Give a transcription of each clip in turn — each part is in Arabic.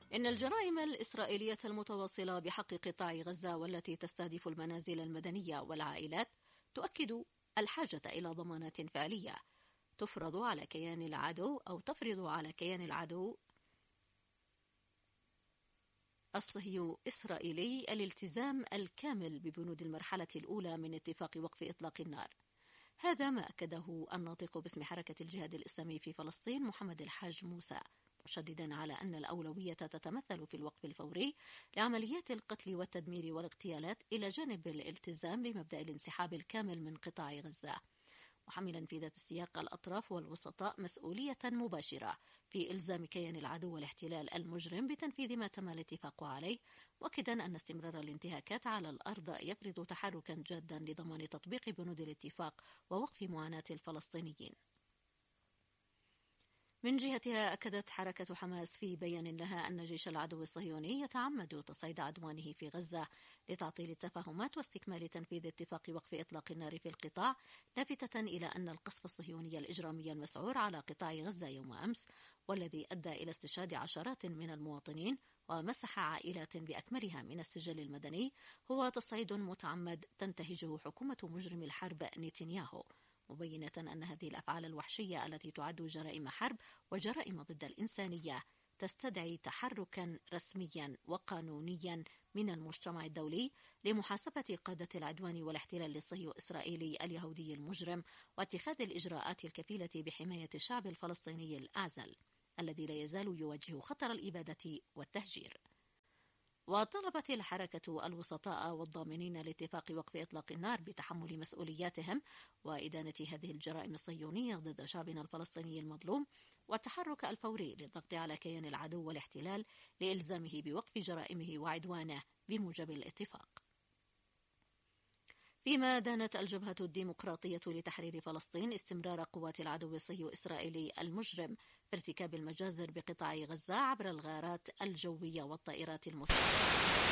إن الجرائم الإسرائيلية المتواصلة بحق قطاع غزة والتي تستهدف المنازل المدنية والعائلات تؤكد الحاجة إلى ضمانات فعلية تفرض على كيان العدو الصهيوني-إسرائيلي الالتزام الكامل ببنود المرحلة الأولى من اتفاق وقف إطلاق النار. هذا ما أكده الناطق باسم حركة الجهاد الإسلامي في فلسطين محمد الحاج موسى، مشددا على أن الأولوية تتمثل في الوقف الفوري لعمليات القتل والتدمير والاغتيالات إلى جانب الالتزام بمبدأ الانسحاب الكامل من قطاع غزة، محملا في ذات السياق الأطراف والوسطاء مسؤولية مباشرة في إلزام كيان العدو والاحتلال المجرم بتنفيذ ما تم الاتفاق عليه، مؤكدا أن استمرار الانتهاكات على الأرض يفرض تحركا جادا لضمان تطبيق بنود الاتفاق ووقف معاناة الفلسطينيين. من جهتها أكدت حركة حماس في بيان لها أن جيش العدو الصهيوني يتعمد تصعيد عدوانه في غزة لتعطيل التفاهمات واستكمال تنفيذ اتفاق وقف إطلاق النار في القطاع، لافتة إلى أن القصف الصهيوني الإجرامي المسعور على قطاع غزة يوم أمس والذي أدى إلى استشهاد عشرات من المواطنين ومسح عائلات بأكملها من السجل المدني هو تصعيد متعمد تنتهجه حكومة مجرم الحرب نتنياهو، مبينة أن هذه الأفعال الوحشية التي تعد جرائم حرب وجرائم ضد الإنسانية تستدعي تحركا رسميا وقانونيا من المجتمع الدولي لمحاسبة قادة العدوان والاحتلال الصهيوني-إسرائيلي اليهودي المجرم واتخاذ الإجراءات الكفيلة بحماية الشعب الفلسطيني الأعزل الذي لا يزال يواجه خطر الإبادة والتهجير. وطلبت الحركة الوسطاء والضامنين لاتفاق وقف إطلاق النار بتحمل مسؤولياتهم وإدانة هذه الجرائم الصهيونية ضد شعبنا الفلسطيني المظلوم، والتحرك الفوري للضغط على كيان العدو والاحتلال لإلزامه بوقف جرائمه وعدوانه بموجب الاتفاق. فيما دانت الجبهة الديمقراطية لتحرير فلسطين استمرار قوات العدو الصهيوني-إسرائيلي المجرم في ارتكاب المجازر بقطاع غزة عبر الغارات الجوية والطائرات المسيرة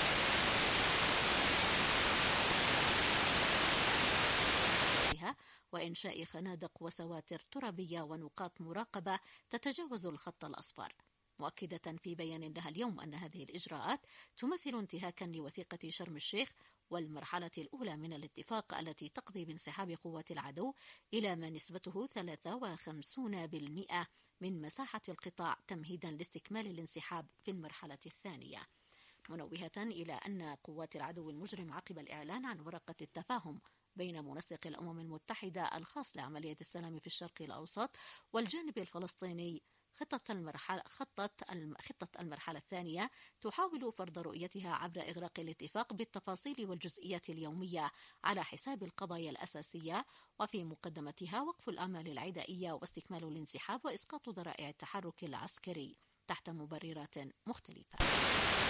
وإنشاء خنادق وسواتر ترابية ونقاط مراقبة تتجاوز الخط الأصفر، مؤكدة في بيان لها اليوم أن هذه الإجراءات تمثل انتهاكا لوثيقة شرم الشيخ والمرحلة الأولى من الاتفاق التي تقضي بانسحاب قوات العدو إلى ما نسبته 53% من مساحة القطاع تمهيدا لاستكمال الانسحاب في المرحلة الثانية، منوهة إلى أن قوات العدو المجرم عقب الإعلان عن ورقة التفاهم بين منسق الأمم المتحدة الخاص لعملية السلام في الشرق الأوسط والجانب الفلسطيني خطة المرحلة الثانية تحاول فرض رؤيتها عبر إغراق الاتفاق بالتفاصيل والجزئيات اليومية على حساب القضايا الأساسية، وفي مقدمتها وقف الأعمال العدائية واستكمال الانسحاب وإسقاط ذرائع التحرك العسكري تحت مبررات مختلفة.